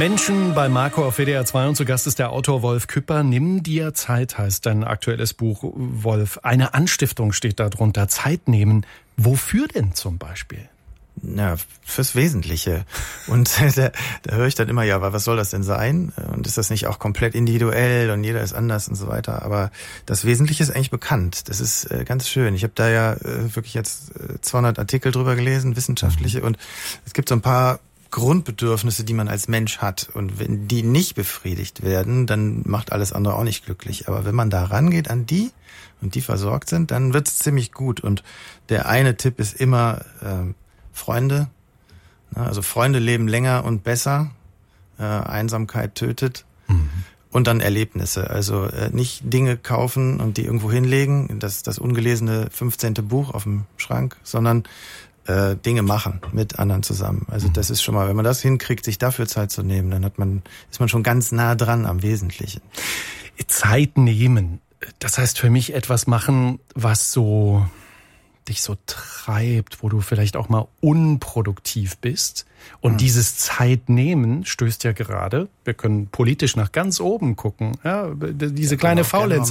Menschen bei Marco auf WDR 2 und zu Gast ist der Autor Wolf Küpper. Nimm dir Zeit heißt dein aktuelles Buch, Wolf. Eine Anstiftung steht da drunter. Zeit nehmen. Wofür denn zum Beispiel? Ja, fürs Wesentliche. Und da höre ich dann immer, ja, aber was soll das denn sein? Und ist das nicht auch komplett individuell und jeder ist anders und so weiter? Aber das Wesentliche ist eigentlich bekannt. Das ist ganz schön. Ich habe da ja wirklich jetzt 200 Artikel drüber gelesen, wissenschaftliche. Und es gibt so ein paar Grundbedürfnisse, die man als Mensch hat. Und wenn die nicht befriedigt werden, dann macht alles andere auch nicht glücklich. Aber wenn man da rangeht an die und die versorgt sind, dann wird's ziemlich gut. Und der eine Tipp ist immer Freunde. Also Freunde leben länger und besser. Einsamkeit tötet. Und dann Erlebnisse. Also nicht Dinge kaufen und die irgendwo hinlegen, das ungelesene 15. Buch auf dem Schrank, sondern Dinge machen mit anderen zusammen. Also das ist schon mal, wenn man das hinkriegt, sich dafür Zeit zu nehmen, dann ist man schon ganz nah dran am Wesentlichen. Zeit nehmen, das heißt für mich etwas machen, was so dich so treibt, wo du vielleicht auch mal unproduktiv bist. Und dieses Zeitnehmen stößt ja gerade, wir können politisch nach ganz oben gucken, ja, diese kleine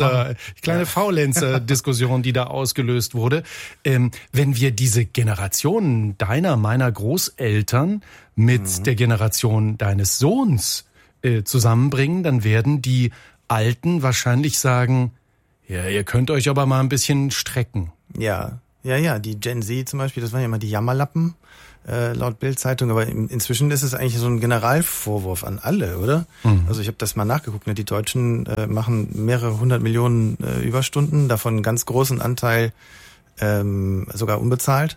Faulenzer-Diskussion, die da ausgelöst wurde. Wenn wir diese Generation meiner Großeltern mit der Generation deines Sohns zusammenbringen, dann werden die Alten wahrscheinlich sagen, ja, ihr könnt euch aber mal ein bisschen strecken. Ja, die Gen Z zum Beispiel, das waren ja immer die Jammerlappen, laut Bild-Zeitung, aber inzwischen ist es eigentlich so ein Generalvorwurf an alle, oder? Also ich habe das mal nachgeguckt, ne? Die Deutschen machen mehrere 100 Millionen Überstunden, davon einen ganz großen Anteil sogar unbezahlt.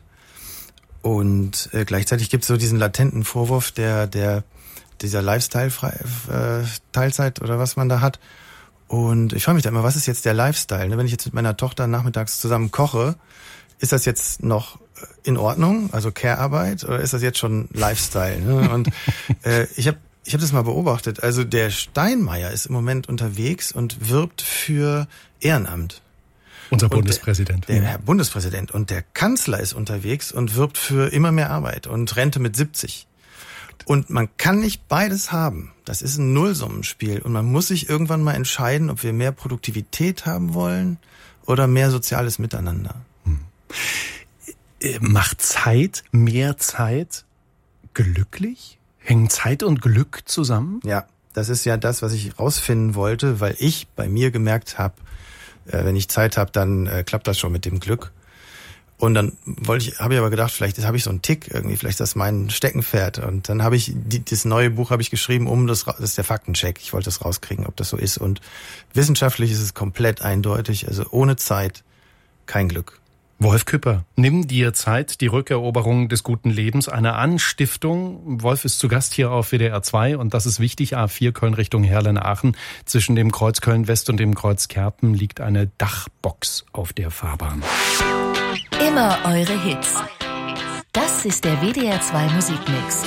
Und gleichzeitig gibt es so diesen latenten Vorwurf dieser Lifestyle-Teilzeit oder was man da hat. Und ich frage mich da immer, was ist jetzt der Lifestyle? Wenn ich jetzt mit meiner Tochter nachmittags zusammen koche, ist das jetzt noch in Ordnung, also Care-Arbeit, oder ist das jetzt schon Lifestyle? Ne? Und ich hab das mal beobachtet. Also der Steinmeier ist im Moment unterwegs und wirbt für Ehrenamt. Unser Bundespräsident. Der Herr Bundespräsident. Und der Kanzler ist unterwegs und wirbt für immer mehr Arbeit und Rente mit 70. Und man kann nicht beides haben. Das ist ein Nullsummenspiel. Und man muss sich irgendwann mal entscheiden, ob wir mehr Produktivität haben wollen oder mehr soziales Miteinander. Macht mehr Zeit glücklich? Hängen Zeit und Glück zusammen? Ja, das ist ja das, was ich rausfinden wollte, weil ich bei mir gemerkt habe, wenn ich Zeit habe, dann klappt das schon mit dem Glück. Und dann habe ich aber gedacht, vielleicht habe ich so einen Tick irgendwie, vielleicht ist das mein Steckenpferd. Und dann habe ich das neue Buch habe ich geschrieben, das ist der Faktencheck. Ich wollte das rauskriegen, ob das so ist. Und wissenschaftlich ist es komplett eindeutig. Also ohne Zeit kein Glück. Wolf Küpper, nimm dir Zeit, die Rückeroberung des guten Lebens, eine Anstiftung. Wolf ist zu Gast hier auf WDR 2 und das ist wichtig, A4 Köln Richtung Heerlen-Aachen. Zwischen dem Kreuz Köln-West und dem Kreuz Kerpen liegt eine Dachbox auf der Fahrbahn. Immer eure Hits. Das ist der WDR 2 Musikmix.